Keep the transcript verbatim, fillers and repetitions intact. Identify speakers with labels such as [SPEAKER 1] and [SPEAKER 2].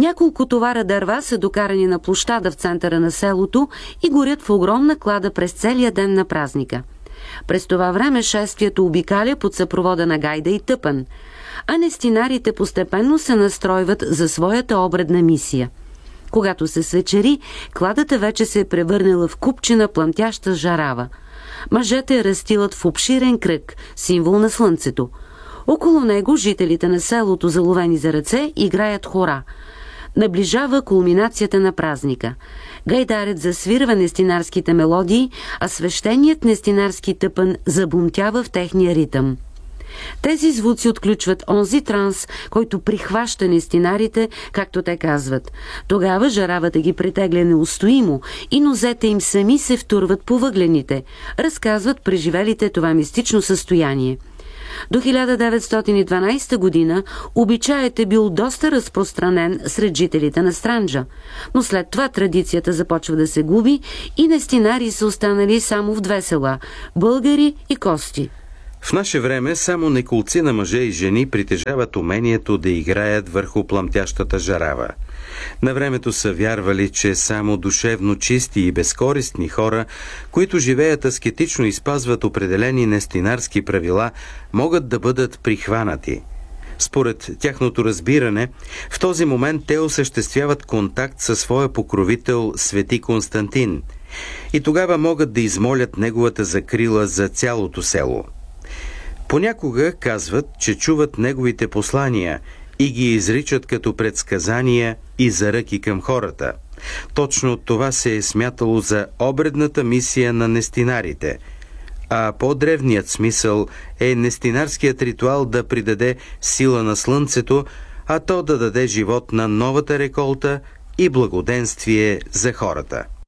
[SPEAKER 1] Няколко товара дърва са докарани на площада в центъра на селото и горят в огромна клада през целия ден на празника. През това време шествието обикаля под съпровода на гайда и тъпан, а нестинарите постепенно се настройват за своята обредна мисия. Когато се свечери, кладата вече се е превърнала в купчина пламтяща жарава. Мъжете я разстилат в обширен кръг, символ на слънцето. Около него жителите на селото, заловени за ръце, играят хора. Наближава кулминацията на празника. Гайдарят засвирва нестинарските мелодии, а свещеният нестинарски тъпън забумтява в техния ритъм. Тези звуци отключват онзи транс, който прихваща нестинарите, както те казват. Тогава жаравата ги притегля неустоимо и нозете им сами се втурват по въглените, разказват преживелите това мистично състояние. До хиляда деветстотин и дванадесета година обичаят е бил доста разпространен сред жителите на Странджа, но след това традицията започва да се губи и нестинари са останали само в две села – Българи и Кости.
[SPEAKER 2] В наше време само неколци на мъже и жени притежават умението да играят върху пламтящата жарава. На времето са вярвали, че само душевно чисти и безкористни хора, които живеят аскетично и спазват определени нестинарски правила, могат да бъдат прихванати. Според тяхното разбиране, в този момент те осъществяват контакт със своя покровител Свети Константин и тогава могат да измолят неговата закрила за цялото село. Понякога казват, че чуват неговите послания и ги изричат като предсказания и заръки към хората. Точно това се е смятало за обредната мисия на нестинарите, а по-древният смисъл е нестинарският ритуал да придаде сила на слънцето, а то да даде живот на новата реколта и благоденствие за хората.